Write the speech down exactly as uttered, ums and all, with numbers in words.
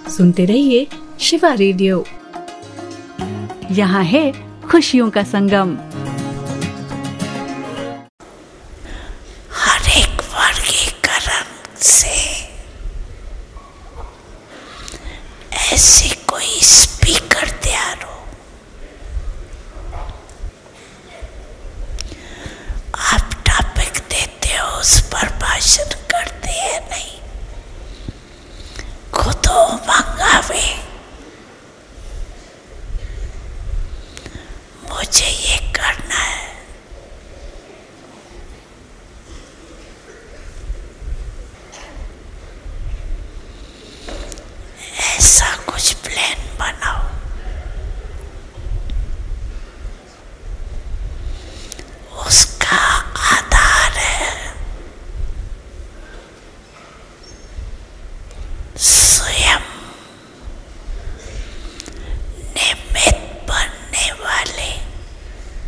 सुनते रहिए शिवा रेडियो। यहाँ है खुशियों का संगम। हर एक वर्गीकरण से ऐसे कोई स्पीकर तैयार हो, आप टॉपिक देते हो, उस पर भाषण करते हैं, नहीं खुद मंगावे। मुझे ये करना है, ऐसा कुछ प्लान बनाओ। उसका आधार है स्वयं ने